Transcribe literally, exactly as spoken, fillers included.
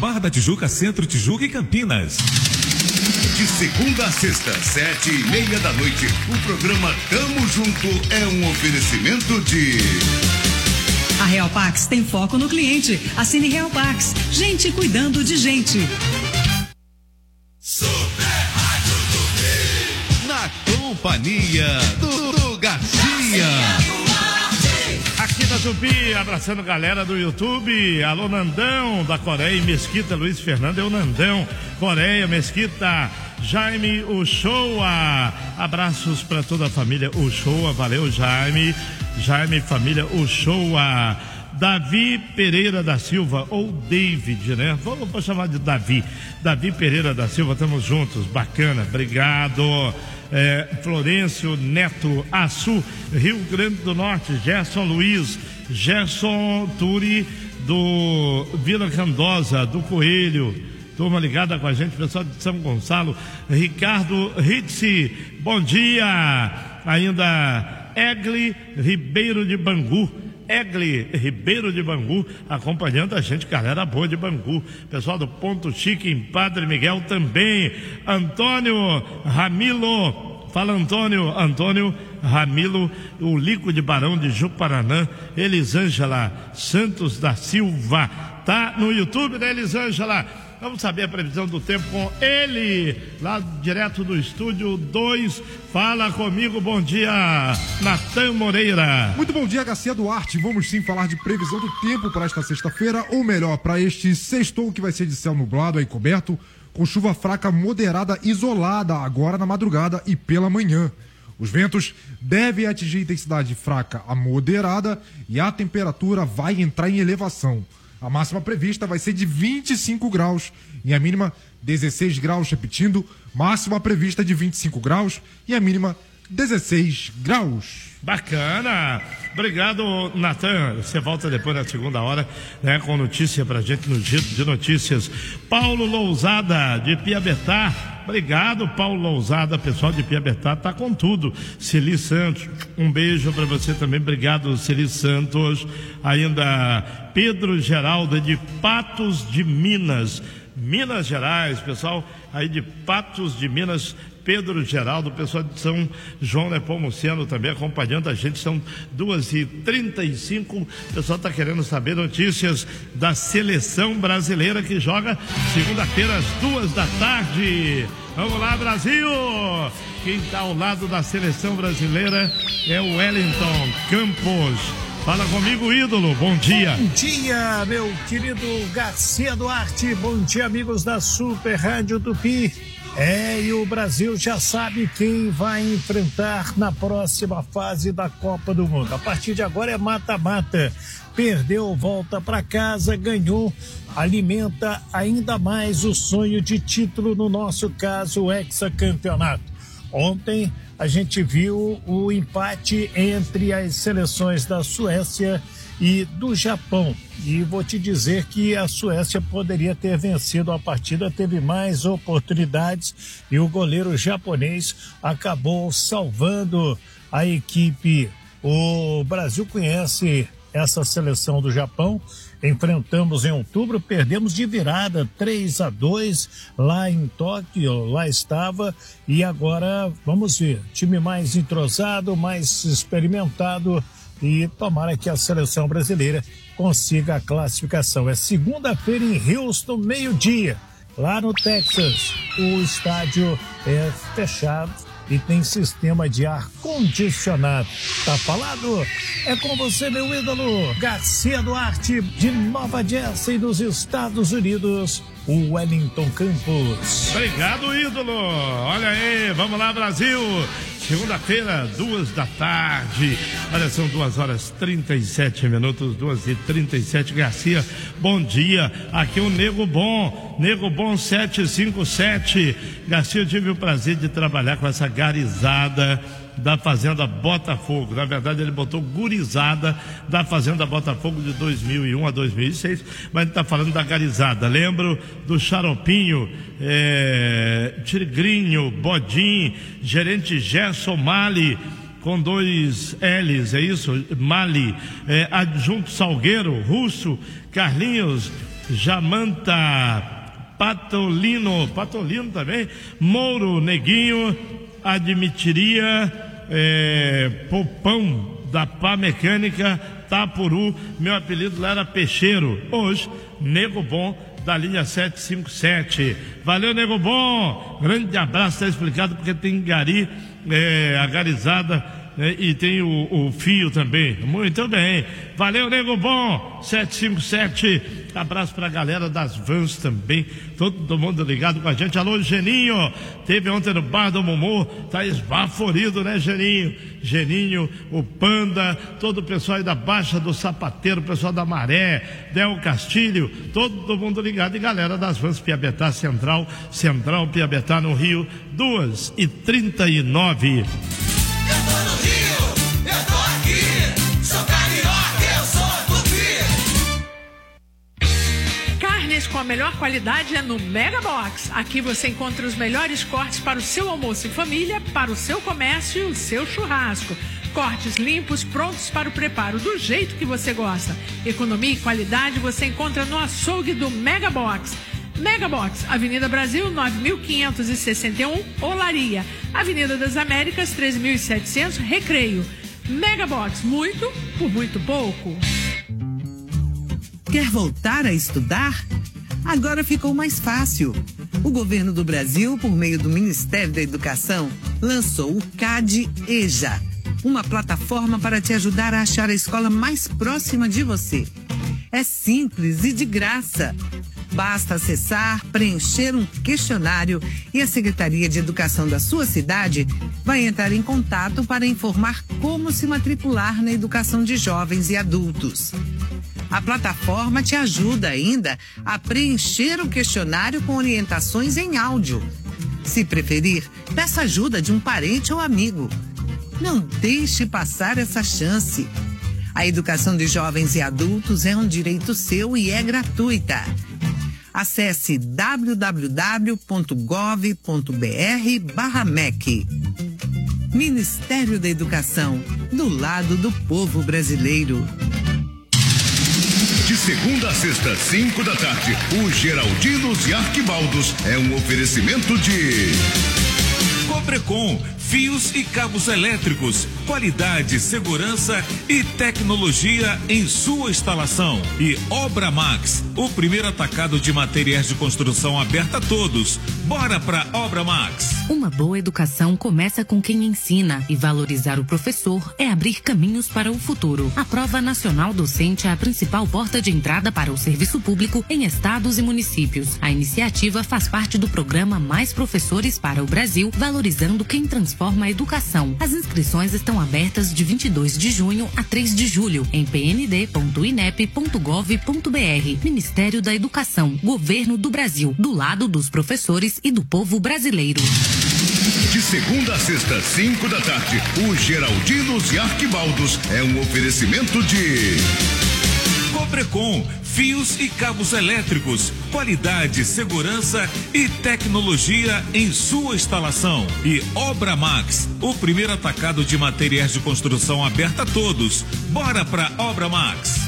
Barra da Tijuca, Centro, Tijuca e Campinas. De segunda a sexta, sete e meia da noite, o programa Tamo Junto é um oferecimento de... A Real Pax tem foco no cliente. Assine Real Pax. Gente cuidando de gente. Super Rádio Tupi. Na companhia do, do Garcia. Aqui na Tupi, abraçando a galera do YouTube. Alô, Nandão, da Coreia, Mesquita, Luiz Fernando, é o Nandão. Coreia, Mesquita, Jaime Uchoa. Abraços para toda a família Uchoa. Valeu, Jaime. Jaime, família Uchoa. Davi Pereira da Silva, ou David, né? Vamos, vou chamar de Davi. Davi Pereira da Silva, estamos juntos, bacana, obrigado. É, Florencio Neto Açu, Rio Grande do Norte, Gerson Luiz, Gerson Turi, do Vila Candosa, do Coelho, turma ligada com a gente, pessoal de São Gonçalo, Ricardo Ritzi, bom dia. Ainda Egli Ribeiro de Bangu, Egli Ribeiro de Bangu, acompanhando a gente, galera boa de Bangu. Pessoal do Ponto Chique em Padre Miguel também. Antônio Ramilo, fala Antônio, Antônio Ramilo, o Lico de Barão de Juparanã. Elisângela Santos da Silva, tá no YouTube, né, Elisângela? Vamos saber a previsão do tempo com ele, lá direto do estúdio dois. Fala comigo, bom dia, Natan Moreira. Muito bom dia, Garcia Duarte. Vamos sim falar de previsão do tempo para esta sexta-feira, ou melhor, para este sextou que vai ser de céu nublado aí coberto, com chuva fraca moderada isolada agora na madrugada e pela manhã. Os ventos devem atingir intensidade fraca a moderada e a temperatura vai entrar em elevação. A máxima prevista vai ser de vinte e cinco graus e a mínima dezesseis graus, repetindo, máxima prevista de vinte e cinco graus e a mínima dezesseis graus. Bacana, obrigado, Natan. Você volta depois na segunda hora, né, com notícia pra gente no Giro de Notícias. Paulo Lousada, de Piabetá. Obrigado, Paulo Lousada, pessoal de Piabetá, tá com tudo. Celi Santos, um beijo para você também, obrigado, Celi Santos. Ainda Pedro Geraldo, de Patos de Minas, Minas Gerais, pessoal aí de Patos de Minas. Pedro Geraldo, pessoal de São João Nepomuceno também acompanhando a gente, são duas e trinta e cinco. O pessoal está querendo saber notícias da seleção brasileira que joga segunda-feira às duas da tarde. Vamos lá, Brasil! Quem está ao lado da seleção brasileira é o Wellington Campos. Fala comigo, ídolo, bom dia. Bom dia, meu querido Garcia Duarte, bom dia, amigos da Super Rádio Tupi. É, e o Brasil já sabe quem vai enfrentar na próxima fase da Copa do Mundo. A partir de agora é mata-mata. Perdeu, volta para casa, ganhou, alimenta ainda mais o sonho de título, no nosso caso, o hexacampeonato. Ontem a gente viu o empate entre as seleções da Suécia e do Japão. E vou te dizer que a Suécia poderia ter vencido a partida, teve mais oportunidades e o goleiro japonês acabou salvando a equipe. O Brasil conhece essa seleção do Japão, enfrentamos em outubro, perdemos de virada três a dois lá em Tóquio, lá estava, e agora vamos ver, time mais entrosado, mais experimentado, e tomara que a seleção brasileira consiga a classificação. É segunda-feira em Houston, meio-dia, lá no Texas. O estádio é fechado e tem sistema de ar condicionado. Tá falado? É com você, meu ídolo, Garcia Duarte, de Nova Jersey, dos Estados Unidos, o Wellington Campos. Obrigado, ídolo. Olha aí, vamos lá, Brasil. Segunda-feira, duas da tarde. Olha, são duas horas trinta e sete minutos, duas e trinta e sete. Garcia, bom dia. Aqui é o Nego Bom, Nego Bom sete cinco sete. Garcia, eu tive o prazer de trabalhar com essa garizada da Fazenda Botafogo. Na verdade, ele botou gurizada da Fazenda Botafogo de dois mil e um a dois mil e seis, mas ele está falando da garizada. Lembro do Xaropinho, é, Tigrinho, Bodim, gerente Gerson Mali, com dois L's, é isso? Mali, é, adjunto Salgueiro, Russo, Carlinhos, Jamanta Patolino, Patolino também, Mouro Neguinho, admitiria é, Popão da Pá Mecânica, Tapuru, meu apelido lá era Peixeiro, hoje Nego Bom da linha sete cinco sete. Valeu, Nego Bom, grande abraço, tá explicado porque tem gari, é, a garizada, né, e tem o, o fio também. Muito bem, valeu, Nego Bom sete cinco sete. Abraço pra galera das vans também, todo mundo ligado com a gente. Alô, Geninho, teve ontem no bar do Momô, tá esbaforido, né, Geninho? Geninho, o Panda, todo o pessoal aí da Baixa do Sapateiro, o pessoal da Maré, Del Castilho, todo mundo ligado. E galera das vans Piabetá Central, Central Piabetá no Rio, duas e trinta e nove. Eu tô no Rio, eu tô aqui, sou carioca, eu sou tupi. Carnes com a melhor qualidade é no Mega Box. Aqui você encontra os melhores cortes para o seu almoço em família, para o seu comércio e o seu churrasco. Cortes limpos, prontos para o preparo do jeito que você gosta. Economia e qualidade você encontra no açougue do Mega Box. Mega Box, Avenida Brasil, nove mil quinhentos e sessenta e um, Olaria. Avenida das Américas, treze mil e setecentos, Recreio. Mega Box, muito por muito pouco. Quer voltar a estudar? Agora ficou mais fácil. O governo do Brasil, por meio do Ministério da Educação, lançou o CAD-EJA, uma plataforma para te ajudar a achar a escola mais próxima de você. É simples e de graça. Basta acessar, preencher um questionário e a Secretaria de Educação da sua cidade vai entrar em contato para informar como se matricular na educação de jovens e adultos. A plataforma te ajuda ainda a preencher o questionário com orientações em áudio. Se preferir, peça ajuda de um parente ou amigo. Não deixe passar essa chance. A educação de jovens e adultos é um direito seu e é gratuita. Acesse w w w ponto gov ponto b r barra M E C. Ministério da Educação, do lado do povo brasileiro. De segunda a sexta, cinco da tarde, o Geraldinos e Arquibaldos é um oferecimento de Cobrecon, fios e cabos elétricos, qualidade, segurança e tecnologia em sua instalação. E Obra Max, o primeiro atacado de materiais de construção aberto a todos. Bora pra Obra Max. Uma boa educação começa com quem ensina, e valorizar o professor é abrir caminhos para o futuro. A Prova Nacional Docente é a principal porta de entrada para o serviço público em estados e municípios. A iniciativa faz parte do programa Mais Professores para o Brasil, valorizando quem transforma a educação. As inscrições estão abertas de vinte e dois de junho a três de julho em p n d ponto inep ponto gov ponto b r. Ministério da Educação, Governo do Brasil, do lado dos professores e do povo brasileiro. De segunda a sexta, cinco da tarde, o Geraldinos e Arquibaldos é um oferecimento de Cobrecon, fios e cabos elétricos, qualidade, segurança e tecnologia em sua instalação. E Obra Max, o primeiro atacado de materiais de construção aberto a todos. Bora pra Obra Max.